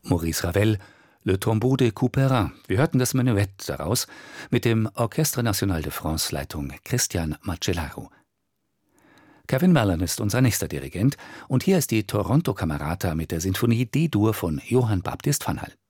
Maurice Ravel, Le Tombeau de Couperin. Wir hörten das Menuett daraus mit dem Orchestre National de France Leitung Christian Macellaro. Kevin Mallon ist unser nächster Dirigent und hier ist die Toronto Camerata mit der Sinfonie D-Dur von Johann Baptist van Hall.